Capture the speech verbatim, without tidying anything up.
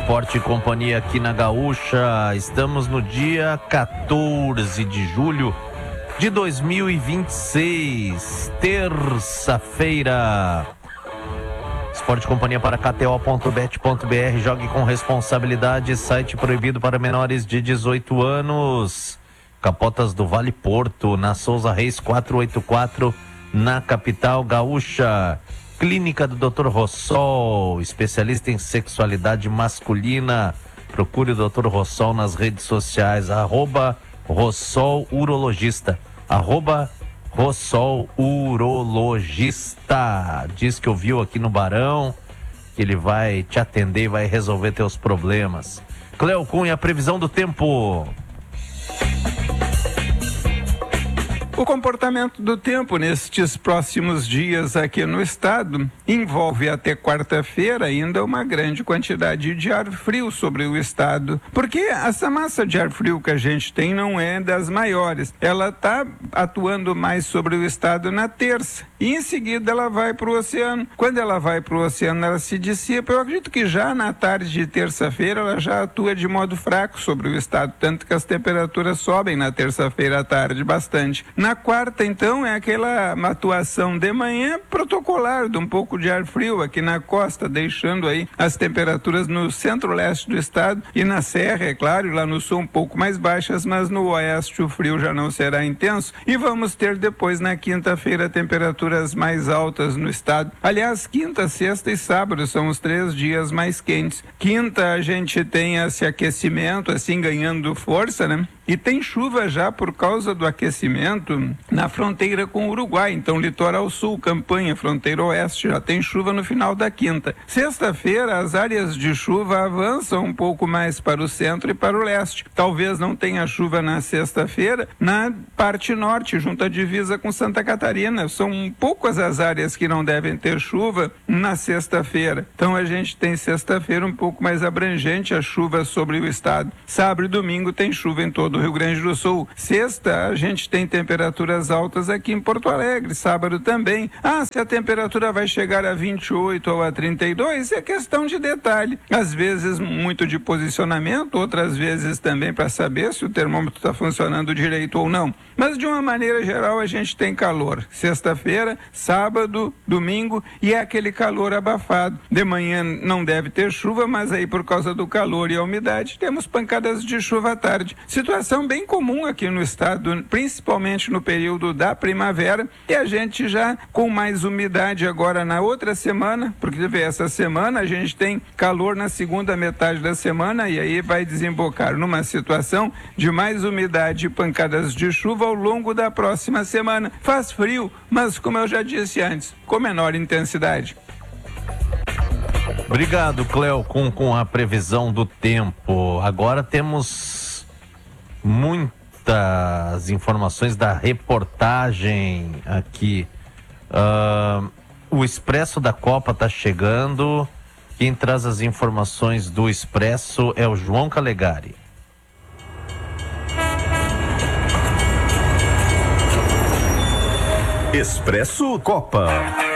Esporte e Companhia aqui na Gaúcha. Estamos no dia quatorze de julho de dois mil e vinte e seis, terça-feira. Esporte e Companhia para K T O ponto bet ponto B R. Jogue com responsabilidade. Site proibido para menores de dezoito anos. Capotas do Vale Porto, na Souza Reis quatrocentos e oitenta e quatro, na capital gaúcha. Clínica do doutor Rossol, especialista em sexualidade masculina. Procure o doutor Rossol nas redes sociais, arroba Rossol Urologista, arroba Rossol Urologista. Diz que ouviu aqui no Barão, que ele vai te atender e vai resolver teus problemas. Cleo Cunha, a previsão do tempo. O comportamento do tempo nestes próximos dias aqui no estado envolve até quarta-feira ainda uma grande quantidade de ar frio sobre o estado, porque essa massa de ar frio que a gente tem não é das maiores. Ela está atuando mais sobre o estado na terça e em seguida ela vai para o oceano. Quando ela vai para o oceano, ela se dissipa. Eu acredito que já na tarde de terça-feira ela já atua de modo fraco sobre o estado, tanto que as temperaturas sobem na terça-feira à tarde bastante. Na quarta, então, é aquela atuação de manhã protocolar de um pouco de ar frio aqui na costa, deixando aí as temperaturas no centro-leste do estado e na serra, é claro, lá no sul um pouco mais baixas, mas no oeste o frio já não será intenso e vamos ter depois na quinta-feira temperaturas mais altas no estado. Aliás, quinta, sexta e sábado são os três dias mais quentes. Quinta a gente tem esse aquecimento assim ganhando força, né? E tem chuva já por causa do aquecimento na fronteira com o Uruguai. Então, litoral sul, Campanha, fronteira oeste, já tem chuva no final da quinta. Sexta-feira, as áreas de chuva avançam um pouco mais para o centro e para o leste. Talvez não tenha chuva na sexta-feira, na parte norte, junto à divisa com Santa Catarina. São poucas as áreas que não devem ter chuva na sexta-feira. Então, a gente tem sexta-feira um pouco mais abrangente a chuva sobre o estado. Sábado e domingo tem chuva em todo o Rio Grande do Sul. Sexta, a gente tem temperaturas altas aqui em Porto Alegre, sábado também. Ah, se a temperatura vai chegar a vinte e oito ou a trinta e dois, é questão de detalhe. Às vezes muito de posicionamento, outras vezes também para saber se o termômetro está funcionando direito ou não. Mas de uma maneira geral a gente tem calor. Sexta-feira, sábado, domingo e é aquele calor abafado. De manhã não deve ter chuva, mas aí por causa do calor e a umidade temos pancadas de chuva à tarde. Situação bem comum aqui no estado, principalmente no período da primavera, e a gente já com mais umidade agora na outra semana, porque essa semana a gente tem calor na segunda metade da semana e aí vai desembocar numa situação de mais umidade e pancadas de chuva ao longo da próxima semana. Faz frio, mas como eu já disse antes, com menor intensidade. Obrigado, Cleo, com, com a previsão do tempo. Agora temos muitas informações da reportagem aqui. Uh, o Expresso da Copa está chegando. Quem traz as informações do Expresso é o João Calegari. Expresso Copa.